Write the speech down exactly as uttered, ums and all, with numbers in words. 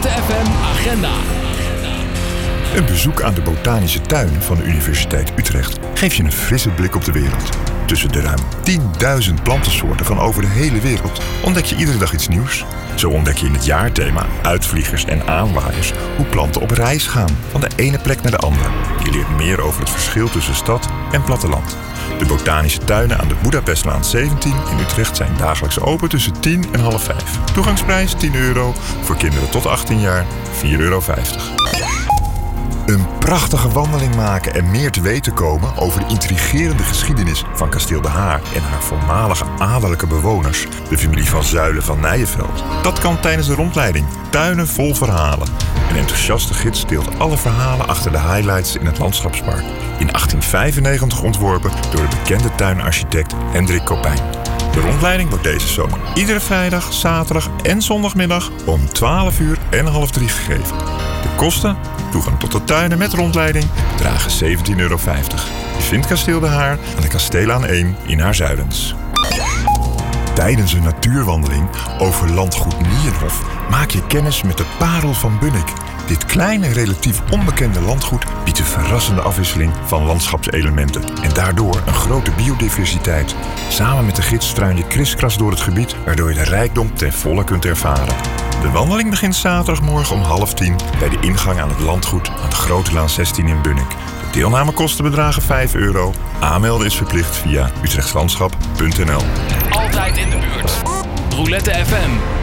Roulette F M Agenda. Een bezoek aan de botanische tuin van de Universiteit Utrecht geeft je een frisse blik op de wereld. Tussen de ruim tienduizend plantensoorten van over de hele wereld ontdek je iedere dag iets nieuws. Zo ontdek je in het jaarthema Uitvliegers en aanwaaiers hoe planten op reis gaan van de ene plek naar de andere. Je leert meer over het verschil tussen stad en platteland. De botanische tuinen aan de Boedapestlaan zeventien in Utrecht zijn dagelijks open tussen tien en half vijf. Toegangsprijs tien euro, voor kinderen tot achttien jaar vier euro vijftig. Een prachtige wandeling maken en meer te weten komen over de intrigerende geschiedenis van Kasteel De Haar en haar voormalige adellijke bewoners, de familie van Zuylen van Nijenveld. Dat kan tijdens de rondleiding Tuinen vol verhalen. Een enthousiaste gids deelt alle verhalen achter de highlights in het landschapspark. In achttien vijfennegentig ontworpen door de bekende tuinarchitect Hendrik Kopijn. De rondleiding wordt deze zomer iedere vrijdag, zaterdag en zondagmiddag om twaalf uur en half drie gegeven. De kosten, toegang tot de tuinen met rondleiding, dragen zeventien euro vijftig. Je vindt Kasteel De Haar aan de Kasteelaan één in Haarzuilens. Tijdens een natuurwandeling over landgoed Nienhof maak je kennis met de Parel van Bunnik. Dit kleine, relatief onbekende landgoed biedt een verrassende afwisseling van landschapselementen en daardoor een grote biodiversiteit. Samen met de gids struin je kriskras door het gebied, waardoor je de rijkdom ten volle kunt ervaren. De wandeling begint zaterdagmorgen om half tien bij de ingang aan het landgoed aan de Grote Laan zestien in Bunnik. De deelnamekosten bedragen vijf euro. Aanmelden is verplicht via utrechtslandschap punt n l. Altijd in de buurt. Roulette F M.